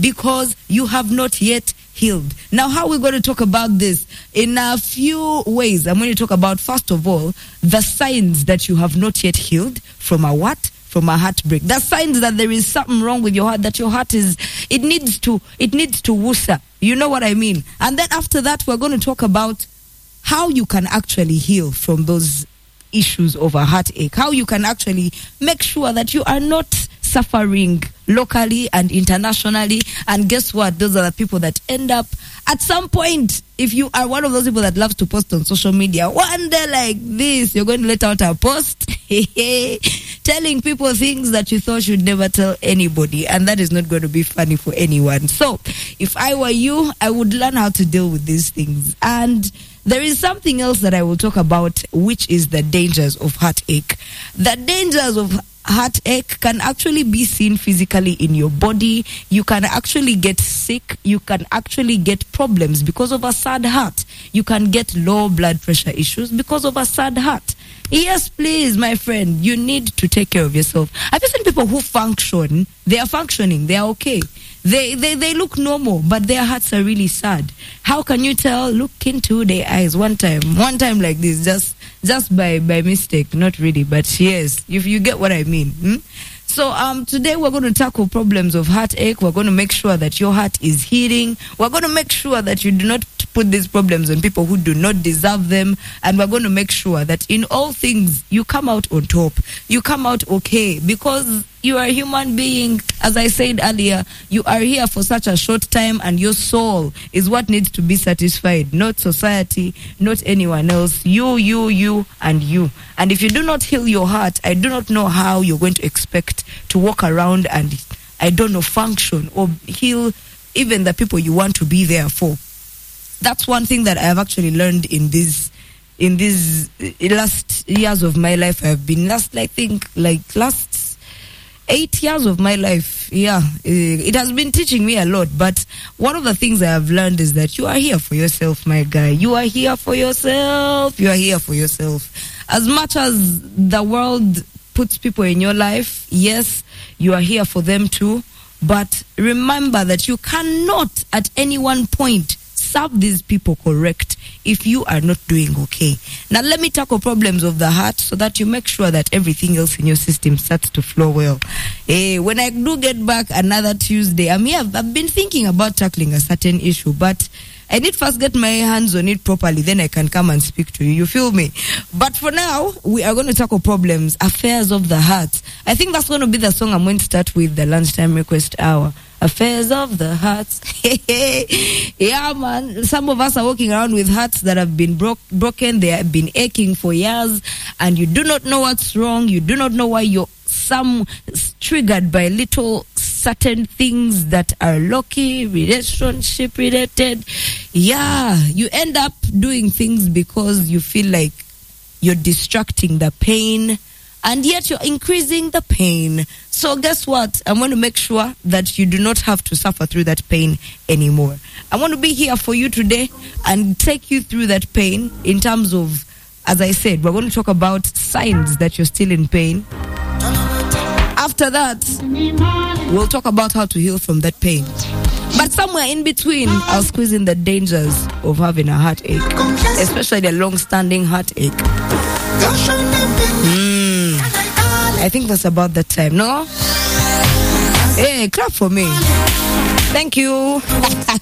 because you have not yet healed. Now, how we're going to talk about this in a few ways. I'm going to talk about, first of all, the signs that you have not yet healed from a what? From a heartbreak. The signs that there is something wrong with your heart, that your heart it needs to woosa. You know what I mean? And then after that, we're going to talk about how you can actually heal from those issues of a heartache. How you can actually make sure that you are not suffering locally and internationally. And guess what? Those are the people that end up at some point, if you are one of those people that loves to post on social media, one day like this, you're going to let out a post telling people things that you thought you'd never tell anybody, and that is not going to be funny for anyone. So if I were you, I would learn how to deal with these things. And there is something else that I will talk about, which is the dangers of heartache. The dangers of heartache can actually be seen physically in your body. You can actually get sick. You can actually get problems because of a sad heart. You can get low blood pressure issues because of a sad heart. Yes, please, my friend, you need to take care of yourself. I've seen people who function. They are functioning. They are okay. They look normal, but their hearts are really sad. How can you tell? Look into their eyes one time like this, just by mistake, not really, but yes, if you get what I mean. So today we're going to tackle problems of heartache. We're going to make sure that your heart is healing. We're going to make sure that you do not put these problems on people who do not deserve them. And we're going to make sure that in all things, you come out on top. You come out okay, because you are a human being. As I said earlier, you are here for such a short time, and your soul is what needs to be satisfied, not society, not anyone else. You, and you. And if you do not heal your heart, I do not know how you're going to expect to walk around and, I don't know, function or heal even the people you want to be there for. That's one thing that I have actually learned in these last years of my life. I've been last 8 years of my life. Yeah, it has been teaching me a lot. But one of the things I have learned is that you are here for yourself, my guy. You are here for yourself. You are here for yourself. As much as the world puts people in your life, yes, you are here for them too. But remember that you cannot at any one point serve these people correct if you are not doing okay. Now let me tackle problems of the heart so that you make sure that everything else in your system starts to flow well. When I do get back another Tuesday, I've been thinking about tackling a certain issue, but I need first get my hands on it properly, then I can come and speak to you. You feel me? But for now, we are going to tackle problems, affairs of the heart. I think that's going to be the song I'm going to start with the lunchtime request hour. Affairs of the heart. Yeah, man. Some of us are walking around with hearts that have been broken. They have been aching for years, and you do not know what's wrong. You do not know why you're triggered by little certain things that are low-key, relationship related. Yeah, you end up doing things because you feel like you're distracting the pain, and yet you're increasing the pain. So guess what? I want to make sure that you do not have to suffer through that pain anymore. I want to be here for you today and take you through that pain in terms of, as I said, we're going to talk about signs that you're still in pain. After that, we'll talk about how to heal from that pain. But somewhere in between, I'll squeeze in the dangers of having a heartache, especially a long-standing heartache. I think that's about that time, no? Hey, clap for me. Thank you.